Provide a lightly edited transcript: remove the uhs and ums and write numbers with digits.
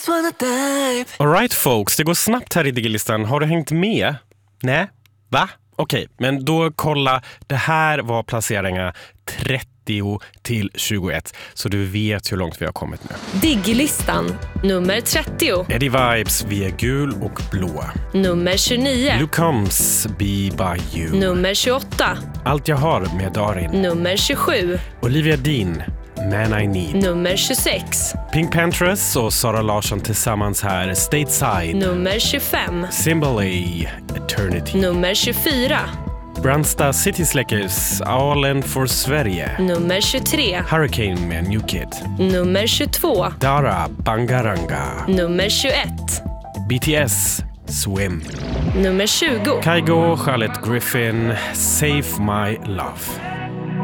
wanna dive. Alright folks, det går snabbt här i Digilistan. Har du hängt med? Nej? Va? Okej, men då kolla. Det här var placeringarna 30 till 21. Så du vet hur långt vi har kommit nu. Digilistan, nummer 30. Eddie Vibes, vi är gul och blå. Nummer 29. Luke Combs, Be By You. Nummer 28. Allt jag har med Darin. Nummer 27. Olivia Dean, Man I Need. Nummer 26. Pink Panthers och Sara Larsson tillsammans här, Stateside. Nummer 25. Symbol-A, Eternity. Nummer 24. Brandsta City Släckers, All for Sverige. Nummer 23. Hurricane med New Kid. Nummer 22. Dara, Bangaranga. Nummer 21. BTS, Swim. Nummer 20. Kygo, Charlotte Griffin, Save My Love.